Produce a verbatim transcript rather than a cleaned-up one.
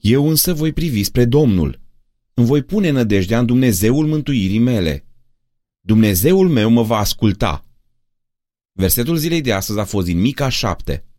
Eu însă voi privi spre Domnul. Îmi voi pune nădejdea în Dumnezeul mântuirii mele. Dumnezeul meu mă va asculta. Versetul zilei de astăzi a fost din Mica șapte.